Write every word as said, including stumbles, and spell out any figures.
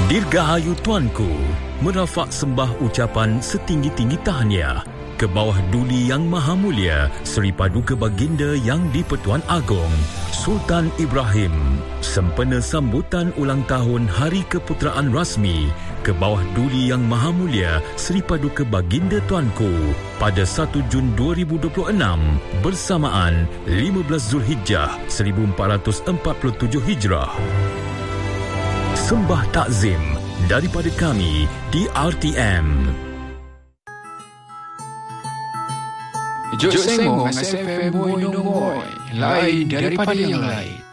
Dirgahayu Tuanku, merafak sembah ucapan setinggi-tinggi tahniah ke bawah Duli Yang Maha Mulia Seri Paduka Baginda Yang di-Pertuan Agong Sultan Ibrahim sempena sambutan ulang tahun Hari Keputeraan Rasmi ke bawah Duli Yang Maha Mulia Seri Paduka Baginda Tuanku pada satu Jun dua ribu dua puluh enam bersamaan lima belas Zulhijjah seribu empat ratus empat puluh tujuh Hijrah. Sembah takzim daripada kami di R T M. Jok Sembong S F M Boy No Boy, lain daripada yang lain.